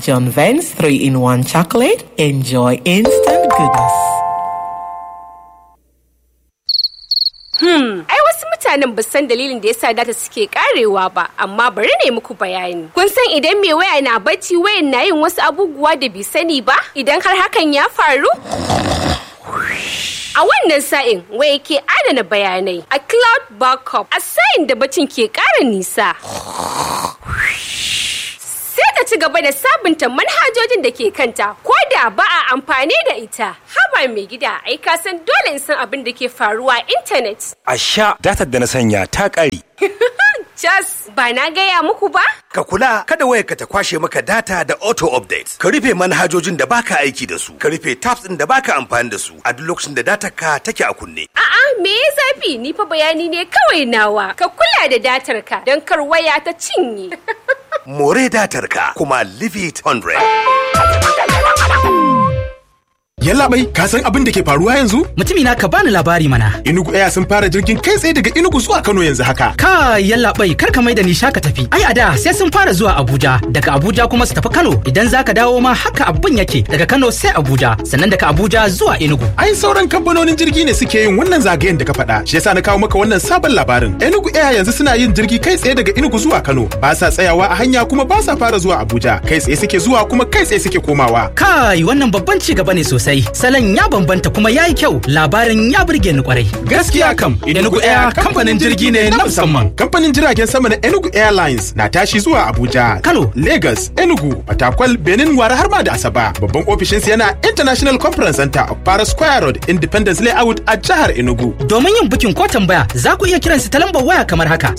John Vance 3-in-1 chocolate. Enjoy instant goodness. Ai wasu mutanen ba san dalilin da yasa data suke karewa ba, amma bari ne muku bayani. Kun san idan mai waya na bacci wayan na yin wasu abubuwa da bai sani ba? Idan har hakan ya faru? A wannan sa'in waya ke adana bayanai a cloud backup a sa'in da bacin ke ƙara nisa. Sai ta ci gaba da sabunta manhajojin da ke kanta ko da ba a amfani da ita. Haba mai gida, ai ka san dole in san abin da ke faruwa a intanet. A sha datar da na sanya ta ƙare. Just ba na gaya muku ba? Ka kula kada wayarka ta kwashe maka data da auto update. Ka rufe manhajojin da baka aiki da su. Ka rufe tabs din da baka amfani da su a duk lokacin da datar ka take a kunne. A'a, me ya zafi? Ni fa bayani ne kawai nawa. Ka kula da datar ka don kar waya ta cinye. More datar ka kuma leave it 100. Yallaɓai, ka san abin da ke faruwa yanzu? Mutumina ka bani labari mana. Enugu Air sun fara jirgin kai tsaye daga Enugu zuwa Kano yanzu haka. Ka yallaɓai, kar ka maida ni shaka tafi. Ai a da sai sun fara zuwa Abuja, daga Abuja kuma su tafi Kano. Idan zaka dawo ma haka abin yake, daga Kano sai Abuja, sannan daga Abuja zuwa Enugu. Ai sauran kamfanonin jirgi ne suke yin wannan zagayen da ka faɗa. Shi yasa na kawo maka wannan sabon labarin. Enugu Air yanzu suna yin jirgi kai tsaye daga Enugu zuwa Kano. Ba sa tsayawa a hanya kuma ba sa fara zuwa Abuja. Kai tsaye suke zuwa kuma kai tsaye suke komawa. Kai wannan babban ci gaba ne sosai. Salon ya bambanta kuma yayi kyau. Labarin ya burge ni kwarai. Gaskiya kam, Enugu Air kamfanin jirgi ne na musamman. Kamfanin jiragen sama na Enugu Airlines na tashi zuwa Abuja, Kano, Lagos, Enugu, Fatakwal, Benin, Wara har ma da Asaba. Babban ofishinsa yana International Conference Center of Para Square Road, Independence Layout a jihar Enugu. Domin yin bukin ko tambaya, za ku iya kiransu ta lambar waya kamar haka: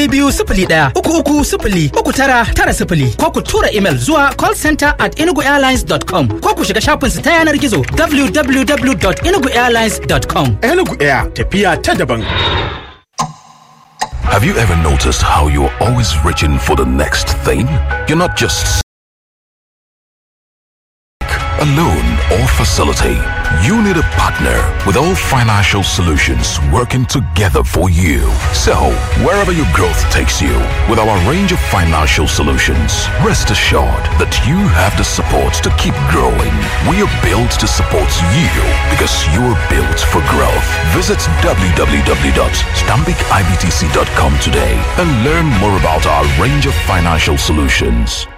0201-3303-3990 ko ku tura email zuwa callcenter@enuguairlines.com ko ku shiga shafinsu ta yanar gizo www.enuguairlines.com. Enugu Air, tafiya ta daban. Have you ever noticed how you're always reaching for the next thing? You're not just a loan or facility. You need a partner with all financial solutions working together for you. So, wherever your growth takes you, with our range of financial solutions, rest assured that you have the support to keep growing. We are built to support you because you are built for growth. Visit www.stambicibtc.com today and learn more about our range of financial solutions.